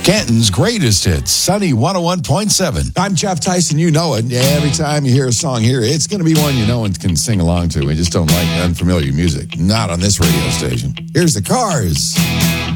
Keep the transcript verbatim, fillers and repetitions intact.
Canton's greatest hits, Sunny one oh one point seven. I'm Jeff Tyson. You know it. Every time you hear a song here, it's going to be one you know and can sing along to. We just don't like unfamiliar music. Not on this radio station. Here's the Cars.